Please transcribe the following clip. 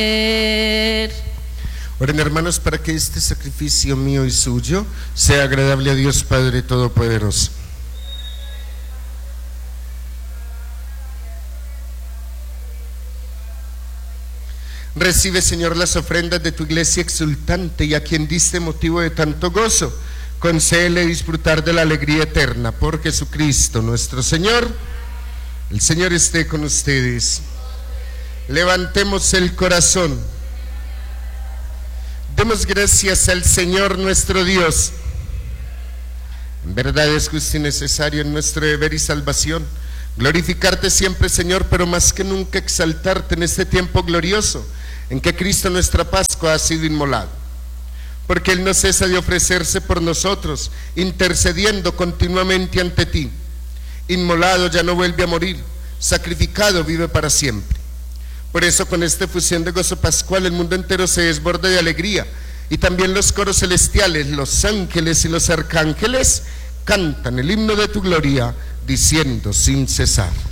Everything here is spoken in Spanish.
Oren, hermanos, para que este sacrificio mío y suyo sea agradable a Dios Padre Todopoderoso. Recibe, Señor, las ofrendas de tu iglesia exultante, y a quien diste motivo de tanto gozo, concédele disfrutar de la alegría eterna por Jesucristo nuestro Señor. El Señor esté con ustedes. Levantemos el corazón. Demos gracias al Señor nuestro Dios. En verdad es justo y necesario en nuestro deber y salvación glorificarte siempre, Señor, pero más que nunca exaltarte en este tiempo glorioso en que Cristo nuestra Pascua ha sido inmolado, porque Él no cesa de ofrecerse por nosotros, intercediendo continuamente ante ti. Inmolado ya no vuelve a morir, sacrificado vive para siempre. Por eso, con esta efusión de gozo pascual, el mundo entero se desborda de alegría, y también los coros celestiales, los ángeles y los arcángeles cantan el himno de tu gloria, diciendo sin cesar: